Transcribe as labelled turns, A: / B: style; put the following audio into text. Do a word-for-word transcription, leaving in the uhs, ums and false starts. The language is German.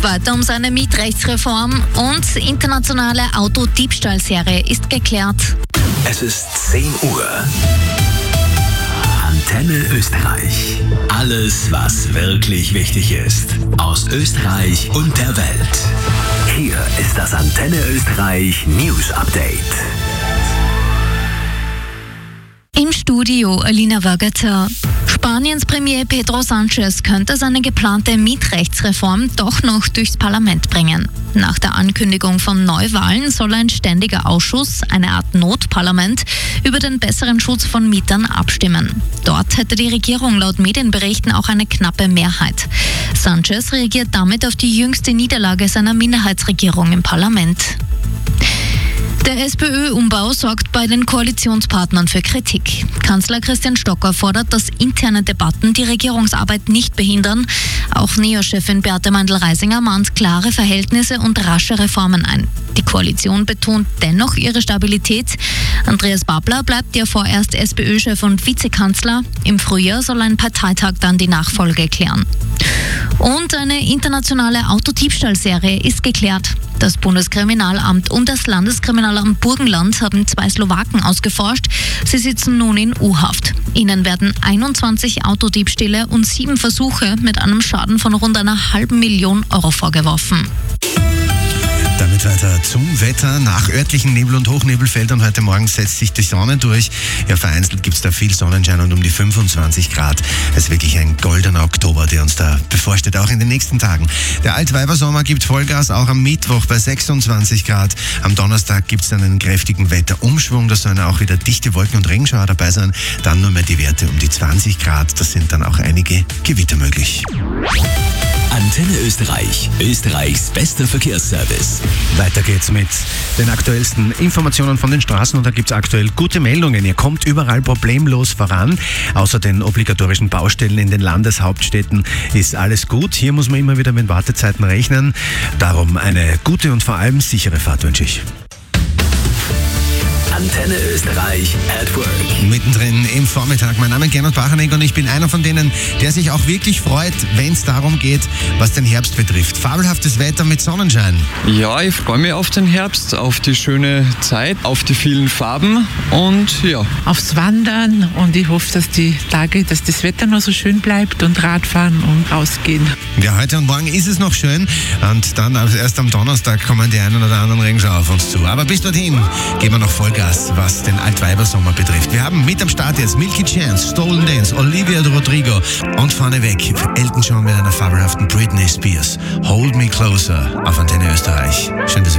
A: Weiter um seine Mietrechtsreform und internationale Autodiebstahlserie ist geklärt.
B: Es ist zehn Uhr. Antenne Österreich. Alles, was wirklich wichtig ist. Aus Österreich und der Welt. Hier ist das Antenne Österreich News Update.
A: Im Studio Alina Wagater. Spaniens Premier Pedro Sanchez könnte seine geplante Mietrechtsreform doch noch durchs Parlament bringen. Nach der Ankündigung von Neuwahlen soll ein ständiger Ausschuss, eine Art Notparlament, über den besseren Schutz von Mietern abstimmen. Dort hätte die Regierung laut Medienberichten auch eine knappe Mehrheit. Sanchez reagiert damit auf die jüngste Niederlage seiner Minderheitsregierung im Parlament. Der SPÖ-Umbau sorgt bei den Koalitionspartnern für Kritik. Kanzler Christian Stocker fordert, dass interne Debatten die Regierungsarbeit nicht behindern. Auch Neo-Chefin Beate Meindl-Reisinger mahnt klare Verhältnisse und rasche Reformen ein. Die Koalition betont dennoch ihre Stabilität. Andreas Babler bleibt ja vorerst SPÖ-Chef und Vizekanzler. Im Frühjahr soll ein Parteitag dann die Nachfolge klären. Und eine internationale Autodiebstahlserie ist geklärt. Das Bundeskriminalamt und das Landeskriminalamt Burgenland haben zwei Slowaken ausgeforscht. Sie sitzen nun in U-Haft. Ihnen werden einundzwanzig Autodiebstähle und sieben Versuche mit einem Schaden von rund einer halben Million Euro vorgeworfen.
C: Damit weiter zum Wetter. Nach örtlichen Nebel- und Hochnebelfeldern heute Morgen setzt sich die Sonne durch. Ja, vereinzelt gibt es da viel Sonnenschein und um die fünfundzwanzig Grad. Es ist wirklich ein goldener Oktober, der uns da bevorsteht, auch in den nächsten Tagen. Der Altweibersommer gibt Vollgas, auch am Mittwoch bei sechsundzwanzig Grad. Am Donnerstag gibt es dann einen kräftigen Wetterumschwung. Da sollen auch wieder dichte Wolken und Regenschauer dabei sein. Dann nur mehr die Werte um die zwanzig Grad. Da sind dann auch einige Gewitter möglich.
B: Antenne Österreich. Österreichs bester Verkehrsservice.
C: Weiter geht's mit den aktuellsten Informationen von den Straßen und da gibt's aktuell gute Meldungen. Ihr kommt überall problemlos voran. Außer den obligatorischen Baustellen in den Landeshauptstädten ist alles gut. Hier muss man immer wieder mit Wartezeiten rechnen. Darum eine gute und vor allem sichere Fahrt wünsche ich.
B: Antenne Österreich at Work.
C: Mittendrin im Vormittag. Mein Name ist Gernot Bachanek und ich bin einer von denen, der sich auch wirklich freut, wenn es darum geht, was den Herbst betrifft. Fabelhaftes Wetter mit Sonnenschein.
D: Ja, ich freue mich auf den Herbst, auf die schöne Zeit, auf die vielen Farben und ja.
E: Aufs Wandern und ich hoffe, dass die Tage, dass das Wetter noch so schön bleibt und Radfahren und rausgehen.
C: Ja, heute und morgen ist es noch schön und dann erst am Donnerstag kommen die einen oder anderen Regenschauer auf uns zu. Aber bis dorthin geben wir noch Vollgas, was den Altweibersommer betrifft. Wir haben mit am Start jetzt Milky Chance, Stolen Dance, Olivia Rodrigo und vorneweg Elton John mit einer fabelhaften Britney Spears. Hold Me Closer auf Antenne Österreich. Schön, dass